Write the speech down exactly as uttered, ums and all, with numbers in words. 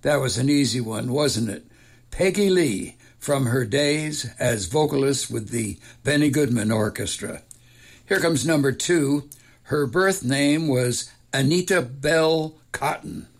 That was an easy one, wasn't it? Peggy Lee, from her days as vocalist with the Benny Goodman Orchestra. Here comes number two. Her birth name was Anita Bell Cotton.